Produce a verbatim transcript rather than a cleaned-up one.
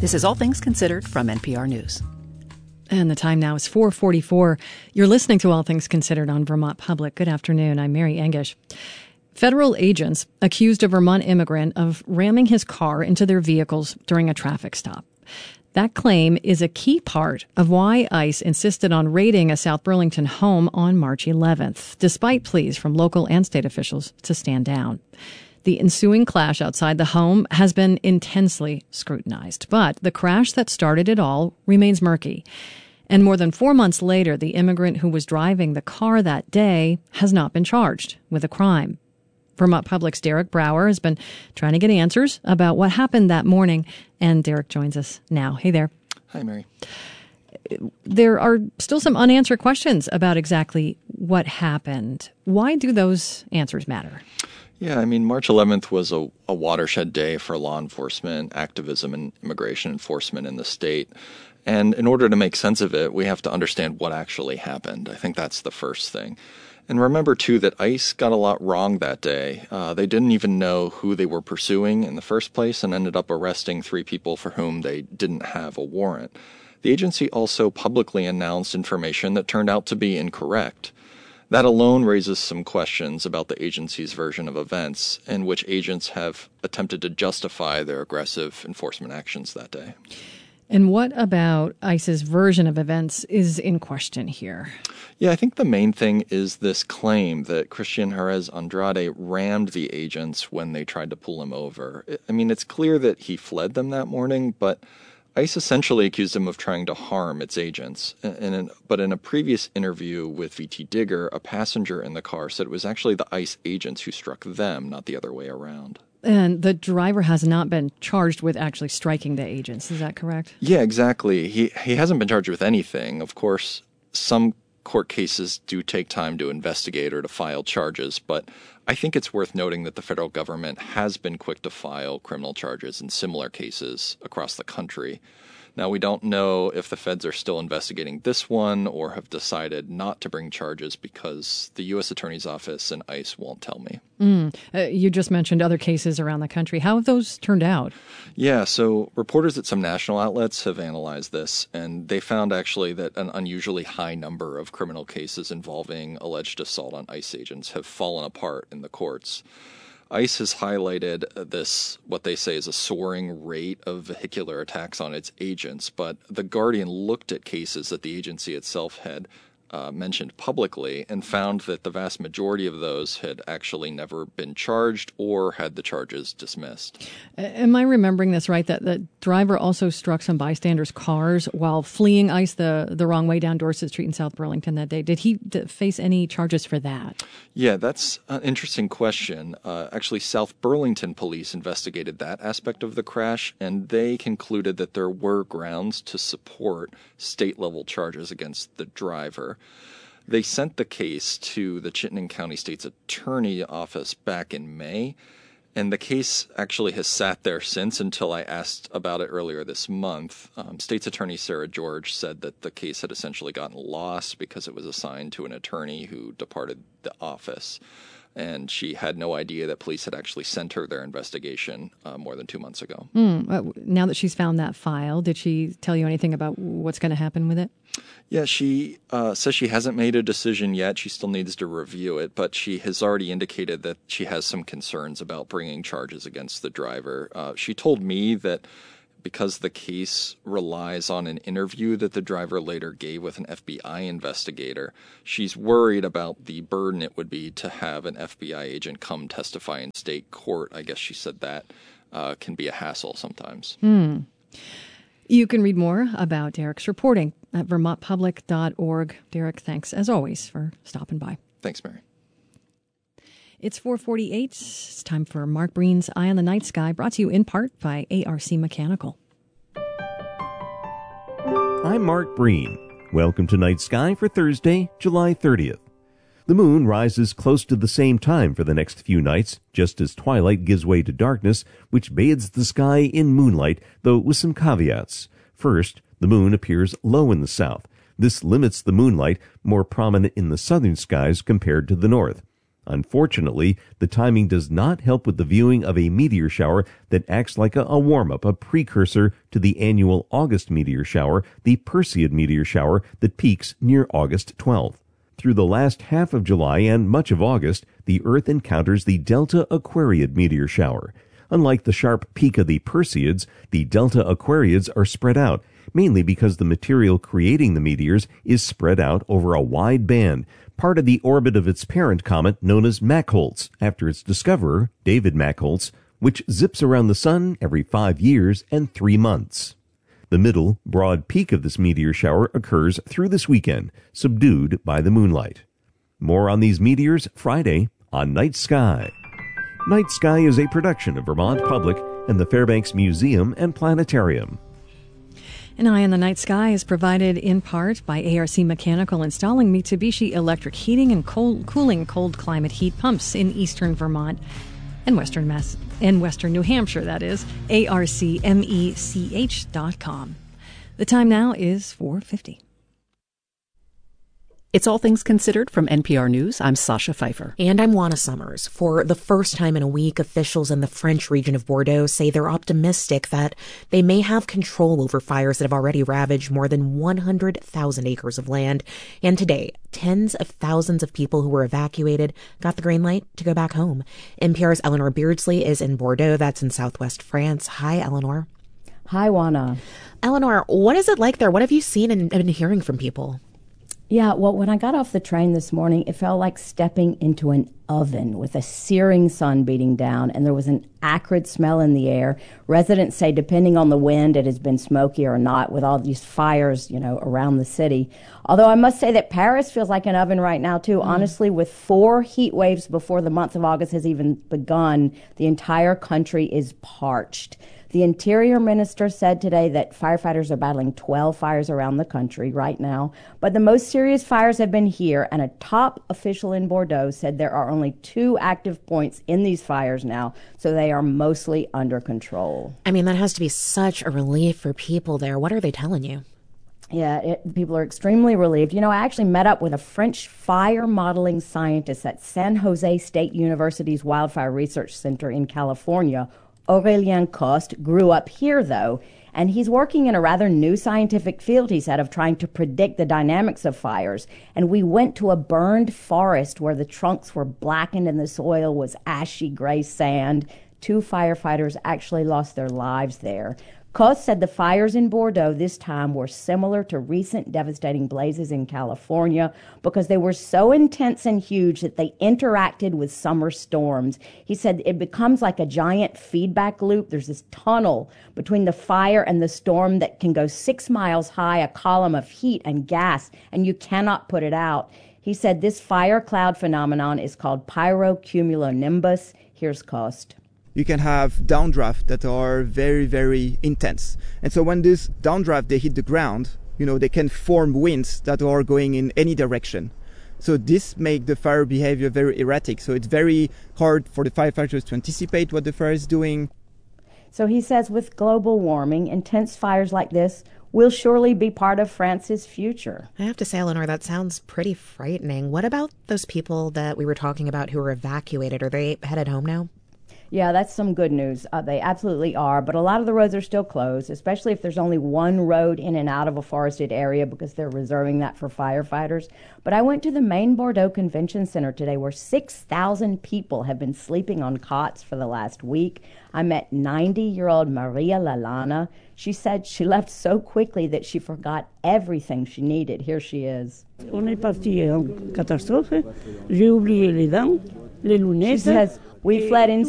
This is All Things Considered from N P R News. And the time now is four forty-four. You're listening to All Things Considered on Vermont Public. Good afternoon. I'm Mary Engish. Federal agents accused a Vermont immigrant of ramming his car into their vehicles during a traffic stop. That claim is a key part of why ICE insisted on raiding a South Burlington home on March eleventh, despite pleas from local and state officials to stand down. The ensuing clash outside the home has been intensely scrutinized, but the crash that started it all remains murky. And more than four months later, the immigrant who was driving the car that day has not been charged with a crime. Vermont Public's Derek Brower has been trying to get answers about what happened that morning, and Derek joins us now. Hey there. Hi, Mary. There are still some unanswered questions about exactly what happened. Why do those answers matter? Yeah, I mean, March eleventh was a, a watershed day for law enforcement, activism, and immigration enforcement in the state. And in order to make sense of it, we have to understand what actually happened. I think that's the first thing. And remember, too, that ICE got a lot wrong that day. Uh, they didn't even know who they were pursuing in the first place and ended up arresting three people for whom they didn't have a warrant. The agency also publicly announced information that turned out to be incorrect. That alone raises some questions about the agency's version of events, in which agents have attempted to justify their aggressive enforcement actions that day. And what about ICE's version of events is in question here? Yeah, I think the main thing is this claim that Christian Jerez Andrade rammed the agents when they tried to pull him over. I mean, it's clear that he fled them that morning, but ICE essentially accused him of trying to harm its agents. And in, but in a previous interview with V T Digger, a passenger in the car said it was actually the ICE agents who struck them, not the other way around. And the driver has not been charged with actually striking the agents. Is that correct? Yeah, exactly. He he hasn't been charged with anything. Of course, some court cases do take time to investigate or to file charges, but I think it's worth noting that the federal government has been quick to file criminal charges in similar cases across the country. Now, we don't know if the feds are still investigating this one or have decided not to bring charges because the U S Attorney's Office and ICE won't tell me. Mm. Uh, you just mentioned other cases around the country. How have those turned out? Yeah, so reporters at some national outlets have analyzed this, and they found actually that an unusually high number of criminal cases involving alleged assault on ICE agents have fallen apart in the courts. ICE has highlighted this, what they say is a soaring rate of vehicular attacks on its agents, but The Guardian looked at cases that the agency itself had uh, mentioned publicly and found that the vast majority of those had actually never been charged or had the charges dismissed. Am I remembering this right, that the driver also struck some bystanders' cars while fleeing ICE the, the wrong way down Dorset Street in South Burlington that day? Did he d- face any charges for that? Yeah, that's an interesting question. Uh, actually, South Burlington police investigated that aspect of the crash, and they concluded that there were grounds to support state-level charges against the driver. They sent the case to the Chittenden County State's Attorney Office back in May, and the case actually has sat there since until I asked about it earlier this month. Um, State's Attorney Sarah George said that the case had essentially gotten lost because it was assigned to an attorney who departed the office. And she had no idea that police had actually sent her their investigation uh, more than two months ago. Mm, uh, now that she's found that file, did she tell you anything about what's going to happen with it? Yeah, she uh, says she hasn't made a decision yet. She still needs to review it, but she has already indicated that she has some concerns about bringing charges against the driver. Uh, she told me that because the case relies on an interview that the driver later gave with an F B I investigator, she's worried about the burden it would be to have an F B I agent come testify in state court. I guess she said that uh, can be a hassle sometimes. Hmm. You can read more about Derek's reporting at vermont public dot org. Derek, thanks as always for stopping by. Thanks, Mary. It's four forty-eight. It's time for Mark Breen's Eye on the Night Sky, brought to you in part by A R C Mechanical. I'm Mark Breen. Welcome to Night Sky for Thursday, July thirtieth. The moon rises close to the same time for the next few nights, just as twilight gives way to darkness, which bathes the sky in moonlight, though with some caveats. First, the moon appears low in the south. This limits the moonlight, more prominent in the southern skies compared to the north. Unfortunately, the timing does not help with the viewing of a meteor shower that acts like a, a warm-up, a precursor to the annual August meteor shower, the Perseid meteor shower that peaks near August twelfth. Through the last half of July and much of August, the Earth encounters the Delta Aquariid meteor shower. Unlike the sharp peak of the Perseids, the Delta Aquariids are spread out, mainly because the material creating the meteors is spread out over a wide band, part of the orbit of its parent comet known as Machholz, after its discoverer, David Machholz, which zips around the Sun every five years and three months. The middle, broad peak of this meteor shower occurs through this weekend, subdued by the moonlight. More on these meteors Friday on Night Sky. Night Sky is a production of Vermont Public and the Fairbanks Museum and Planetarium. An Eye on the Night Sky is provided in part by A R C Mechanical, installing Mitsubishi electric heating and cold, cooling cold climate heat pumps in eastern Vermont and western Mass and western New Hampshire, that is, A R C mech dot com. The time now is four fifty. It's All Things Considered from N P R News. I'm Sasha Pfeiffer. And I'm Juana Summers. For the first time in a week, officials in the French region of Bordeaux say they're optimistic that they may have control over fires that have already ravaged more than one hundred thousand acres of land. And today, tens of thousands of people who were evacuated got the green light to go back home. N P R's Eleanor Beardsley is in Bordeaux. That's in southwest France. Hi, Eleanor. Hi, Juana. Eleanor, what is it like there? What have you seen and been hearing from people? Yeah, well, when I got off the train this morning, it felt like stepping into an oven with a searing sun beating down, and there was an acrid smell in the air. Residents say, depending on the wind, it has been smoky or not, with all these fires, you know, around the city. Although I must say that Paris feels like an oven right now, too. Mm. Honestly, with four heat waves before the month of August has even begun, the entire country is parched. The Interior Minister said today that firefighters are battling twelve fires around the country right now, but the most serious fires have been here, and a top official in Bordeaux said there are only two active points in these fires now, so they are mostly under control. I mean, that has to be such a relief for people there. What are they telling you? Yeah, it, people are extremely relieved. You know, I actually met up with a French fire modeling scientist at San Jose State University's Wildfire Research Center in California. Aurélien Coste grew up here, though, and he's working in a rather new scientific field, he said, of trying to predict the dynamics of fires. And we went to a burned forest where the trunks were blackened and the soil was ashy gray sand. Two firefighters actually lost their lives there. Coste said the fires in Bordeaux this time were similar to recent devastating blazes in California because they were so intense and huge that they interacted with summer storms. He said it becomes like a giant feedback loop. There's this tunnel between the fire and the storm that can go six miles high, a column of heat and gas, and you cannot put it out. He said this fire cloud phenomenon is called pyrocumulonimbus. Here's Coste. You can have downdrafts that are very, very intense. And so when this downdraft, they hit the ground, you know, they can form winds that are going in any direction. So this makes the fire behavior very erratic. So it's very hard for the firefighters to anticipate what the fire is doing. So he says with global warming, intense fires like this will surely be part of France's future. I have to say, Eleanor, that sounds pretty frightening. What about those people that we were talking about who were evacuated? Are they headed home now? Yeah, that's some good news. Uh, they absolutely are. But a lot of the roads are still closed, especially if there's only one road in and out of a forested area because they're reserving that for firefighters. But I went to the main Bordeaux Convention Center today where six thousand people have been sleeping on cots for the last week. I met ninety-year-old Maria Lalana. She said she left so quickly that she forgot everything she needed. Here she is. On est parti en catastrophe. J'ai oublié les dents, les lunettes. She says, we fled in